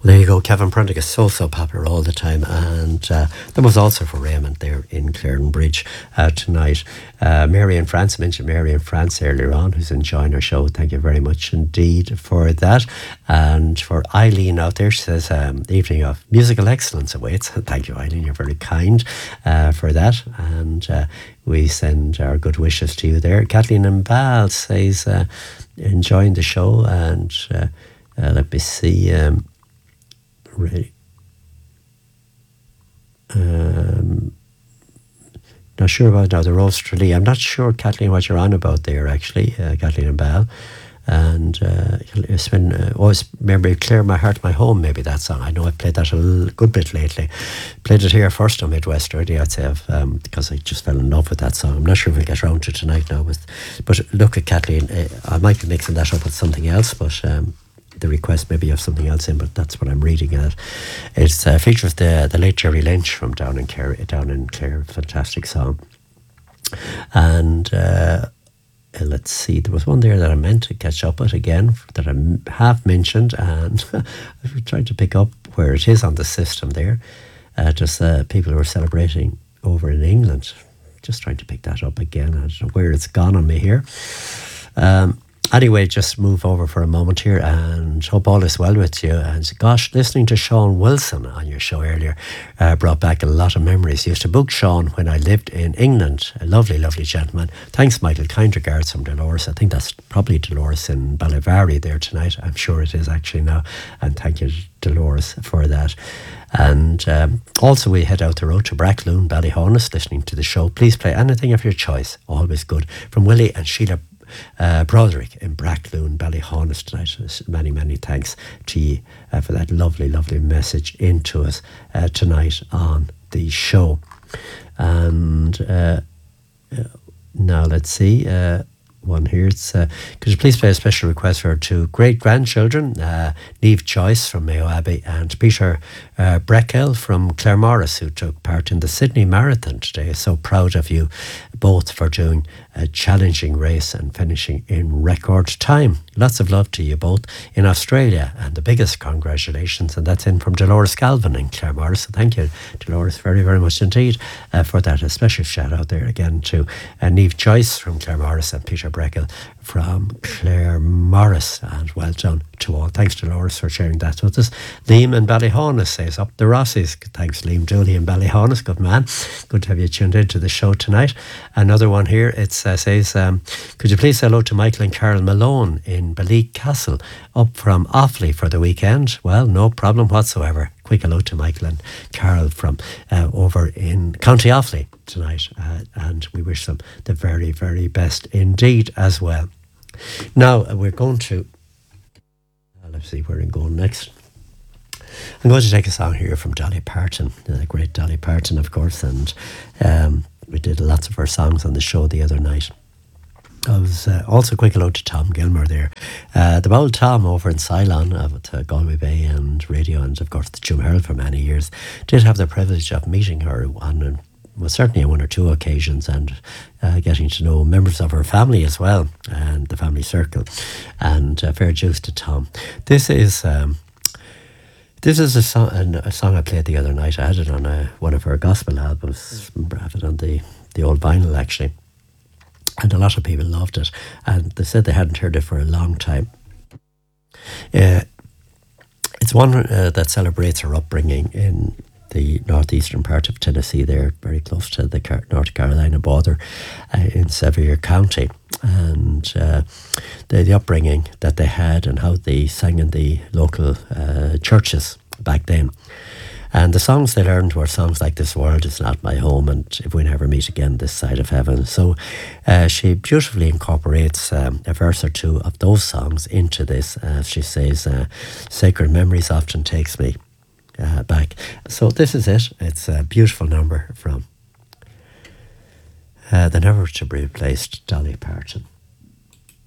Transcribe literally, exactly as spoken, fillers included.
There you go, Kevin Prendergast, so, so popular all the time. And uh, that was also for Raymond there in Clarenbridge uh, tonight. Uh, Mary in France, I mentioned Mary in France earlier on, who's enjoying our show. Thank you very much indeed for that. And for Eileen out there, she says, um, the evening of musical excellence awaits. Thank you, Eileen, you're very kind uh, for that. And uh, we send our good wishes to you there. Kathleen in Bal says, uh, enjoying the show. And uh, uh, let me see... Um, Ready. Um, not sure about now the Roasterly. I'm not sure, Kathleen, what you're on about there, actually, uh, Kathleen and Bal. And uh, it's been uh, always remember Clear My Heart, My Home, maybe that song. I know I've played that a l- good bit lately. Played it here first on Midwest Radio, I'd say, um, because I just fell in love with that song. I'm not sure if we'll get around to it tonight now. With, but look at Kathleen, uh, I might be mixing that up with something else, but. Um, the request maybe you have something else in, but that's what I'm reading at. It's a feature of the the late Jerry Lynch from down in Clare, down in Clare, fantastic song. And uh, let's see, there was one there that I meant to catch up with again that I have mentioned, and I'm trying to pick up where it is on the system there. Uh, just uh, people who are celebrating over in England. Just trying to pick that up again. I don't know where it's gone on me here. Um, Anyway, just move over for a moment here and hope all is well with you. And gosh, listening to Sean Wilson on your show earlier uh, brought back a lot of memories. Used to book Sean when I lived in England. A lovely, lovely gentleman. Thanks, Michael. Kind regards from Dolores. I think that's probably Dolores in Ballyvary there tonight. I'm sure it is actually now. And thank you, Dolores, for that. And um, also we head out the road to Brackloon, Ballyhonus, listening to the show. Please play anything of your choice. Always good. From Willie and Sheila Uh, Broderick in Brackloon, Ballyhonus tonight. Many, many thanks to you uh, for that lovely, lovely message into us uh, tonight on the show. And uh, uh, now let's see. Uh, one here. It's uh, could you please play a special request for our two great grandchildren, uh, Niamh Joyce from Mayo Abbey and Peter uh, Breckel from Claremorris, who took part in the Sydney Marathon today. So proud of you both for doing a challenging race and finishing in record time. Lots of love to you both in Australia, and the biggest congratulations, and that's in from Dolores Galvin in Claremorris. So thank you, Dolores, very, very much indeed uh, for that. A special shout out there again to uh, Niamh Joyce from Claremorris and Peter Breckel from Claremorris, and well done to all. Thanks, Dolores, for sharing that with us. Liam in Ballyhonus says, up the Rossies. Thanks, Liam Dooley in Ballyhonus. Good man. Good to have you tuned into the show tonight. Another one here, it uh, says, um, could you please say hello to Michael and Carol Malone in Balleek Castle, up from Offaly for the weekend? Well, no problem whatsoever. Quick hello to Michael and Carol from uh, over in County Offaly tonight, uh, and we wish them the very, very best indeed as well. Now uh, we're going to uh, let's see where I'm going next. I'm going to take a song here from Dolly Parton, the great Dolly Parton, of course, and um, we did lots of her songs on the show the other night. I was uh, also quick hello to Tom Gilmer there. Uh, the old Tom over in Ceylon uh, with uh, Galway Bay and radio, and of course the June Herald for many years, did have the privilege of meeting her on uh, well, certainly on one or two occasions, and uh, getting to know members of her family as well, and the family circle, and uh, fair dues to Tom. This is um, this is a song, a song I played the other night. I had it on a, one of her gospel albums. I had it on the, the old vinyl actually. And a lot of people loved it, and they said they hadn't heard it for a long time. Uh, it's one uh, that celebrates her upbringing in the northeastern part of Tennessee, there, very close to the Car- North Carolina border, uh, in Sevier County, and uh, the, the upbringing that they had and how they sang in the local uh, churches back then. And the songs they learned were songs like This World Is Not My Home and If We Never Meet Again This Side of Heaven. So uh, she beautifully incorporates um, a verse or two of those songs into this. Uh, she says, uh, Sacred Memories Often Takes Me uh, Back. So this is it. It's a beautiful number from uh, the never to be replaced Dolly Parton.